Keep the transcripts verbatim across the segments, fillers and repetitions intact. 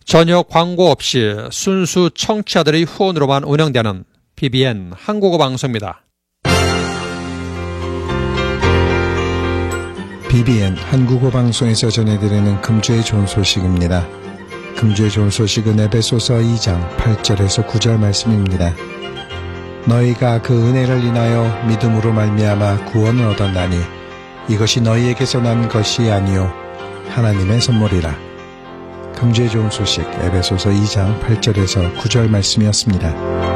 전혀 광고 없이 순수 청취자들의 후원으로만 운영되는 비비엔 한국어 방송입니다. 비비엔 한국어 방송에서 전해드리는 금주의 좋은 소식입니다. 금주의 좋은 소식은 에베소서 이 장 팔 절에서 구 절 말씀입니다. 너희가 그 은혜를 인하여 믿음으로 말미암아 구원을 얻었나니 이것이 너희에게서 난 것이 아니요 하나님의 선물이라. 금주의 좋은 소식 에베소서 이 장 팔 절에서 구 절 말씀이었습니다.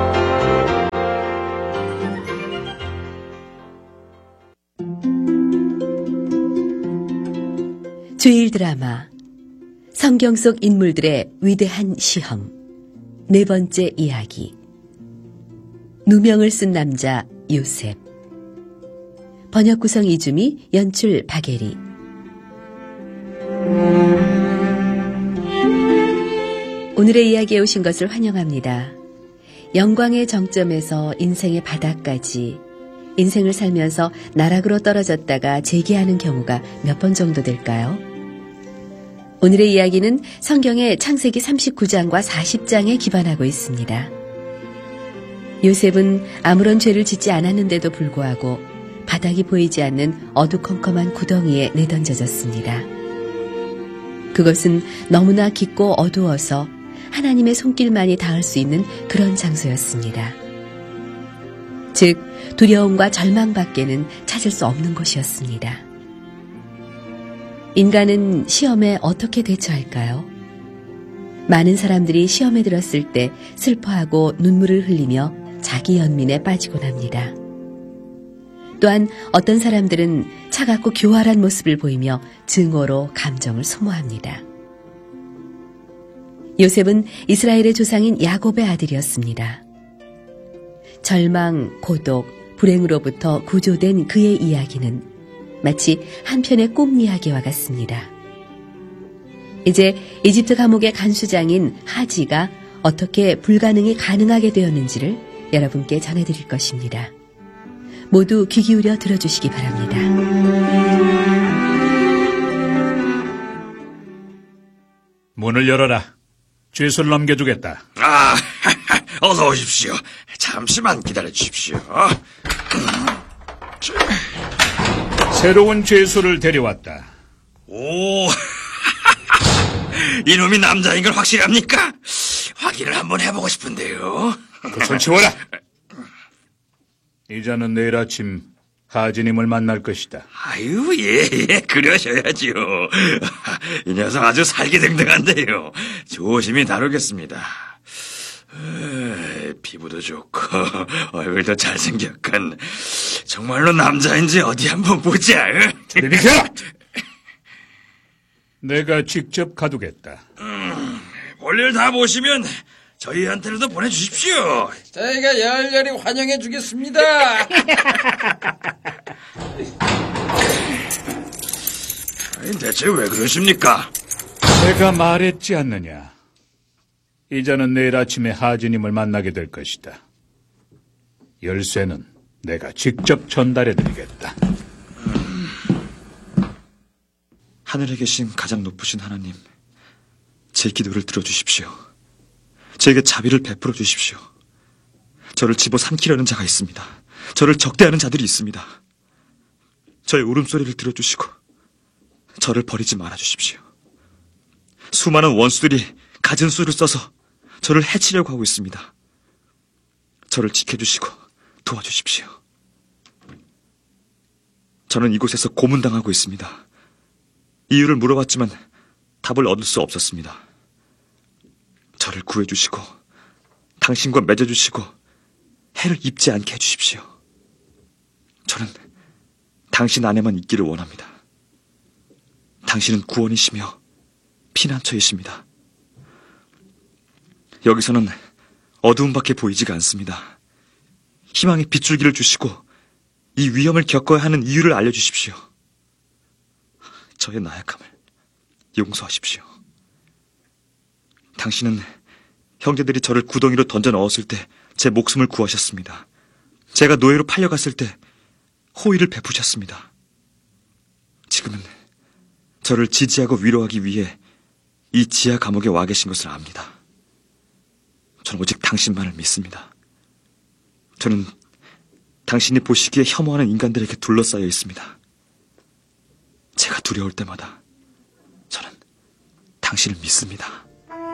주일 드라마 성경 속 인물들의 위대한 시험 네 번째 이야기 누명을 쓴 남자 요셉 번역 구성 이주미 연출 박예리 오늘의 이야기에 오신 것을 환영합니다. 영광의 정점에서 인생의 바닥까지 인생을 살면서 나락으로 떨어졌다가 재기하는 경우가 몇 번 정도 될까요? 오늘의 이야기는 성경의 창세기 삼십구 장과 사십 장에 기반하고 있습니다. 요셉은 아무런 죄를 짓지 않았는데도 불구하고 바닥이 보이지 않는 어두컴컴한 구덩이에 내던져졌습니다. 그것은 너무나 깊고 어두워서 하나님의 손길만이 닿을 수 있는 그런 장소였습니다. 즉, 두려움과 절망밖에는 찾을 수 없는 곳이었습니다. 인간은 시험에 어떻게 대처할까요? 많은 사람들이 시험에 들었을 때 슬퍼하고 눈물을 흘리며 자기 연민에 빠지곤 합니다. 또한 어떤 사람들은 차갑고 교활한 모습을 보이며 증오로 감정을 소모합니다. 요셉은 이스라엘의 조상인 야곱의 아들이었습니다. 절망, 고독, 불행으로부터 구조된 그의 이야기는 마치 한 편의 꿈 이야기와 같습니다. 이제 이집트 감옥의 간수장인 하지가 어떻게 불가능이 가능하게 되었는지를 여러분께 전해드릴 것입니다. 모두 귀 기울여 들어주시기 바랍니다. 문을 열어라. 죄수를 넘겨주겠다. 아, 어서 오십시오. 잠시만 기다려 주십시오. 새로운 죄수를 데려왔다. 오, 이놈이 남자인 걸 확실합니까? 확인을 한번 해보고 싶은데요. 그 손 치워라. 이자는 내일 아침 하지님을 만날 것이다. 아유, 예, 예, 그러셔야지요. 이 녀석 아주 살기등등한데요. 조심히 다루겠습니다. 에, 피부도 좋고 얼굴도 잘생겼건 정말로 남자인지 어디 한번 보자. 내비켜! 내가 직접 가두겠다. 음, 볼일 다 보시면 저희한테라도 보내주십시오. 저희가 열렬히 환영해 주겠습니다. 아니, 대체 왜 그러십니까? 내가 말했지 않느냐. 이자는 내일 아침에 하지님을 만나게 될 것이다. 열쇠는 내가 직접 전달해드리겠다. 음, 하늘에 계신 가장 높으신 하나님, 제 기도를 들어주십시오. 저에게 자비를 베풀어 주십시오. 저를 집어삼키려는 자가 있습니다. 저를 적대하는 자들이 있습니다. 저의 울음소리를 들어주시고 저를 버리지 말아주십시오. 수많은 원수들이 갖은 수를 써서 저를 해치려고 하고 있습니다. 저를 지켜주시고 도와주십시오. 저는 이곳에서 고문당하고 있습니다. 이유를 물어봤지만 답을 얻을 수 없었습니다. 저를 구해주시고 당신과 맺어주시고 해를 입지 않게 해주십시오. 저는 당신 안에만 있기를 원합니다. 당신은 구원이시며 피난처이십니다. 여기서는 어두움밖에 보이지가 않습니다. 희망의 빗줄기를 주시고 이 위험을 겪어야 하는 이유를 알려주십시오. 저의 나약함을 용서하십시오. 당신은 형제들이 저를 구덩이로 던져 넣었을 때 제 목숨을 구하셨습니다. 제가 노예로 팔려갔을 때 호의를 베푸셨습니다. 지금은 저를 지지하고 위로하기 위해 이 지하 감옥에 와 계신 것을 압니다. 저는 오직 당신만을 믿습니다. 저는 당신이 보시기에 혐오하는 인간들에게 둘러싸여 있습니다. 제가 두려울 때마다 저는 당신을 믿습니다.